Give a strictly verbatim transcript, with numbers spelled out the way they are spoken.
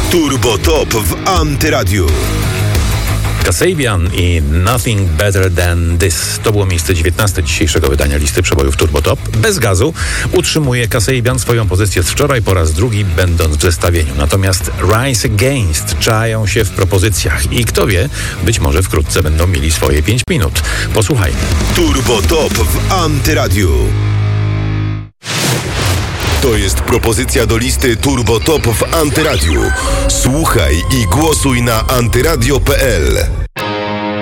Turbo Top w Antyradiu. Kasabian i Nothing Better Than This. To było miejsce dziewiętnaste dzisiejszego wydania listy przebojów Turbo Top. Bez gazu utrzymuje Kasabian swoją pozycję z wczoraj po raz drugi, będąc w zestawieniu. Natomiast Rise Against czają się w propozycjach i kto wie, być może wkrótce będą mieli swoje pięć minut. Posłuchajmy. Turbo Top w Antyradiu. To jest propozycja do listy Turbo Top w Antyradiu. Słuchaj i głosuj na antyradio kropka p l.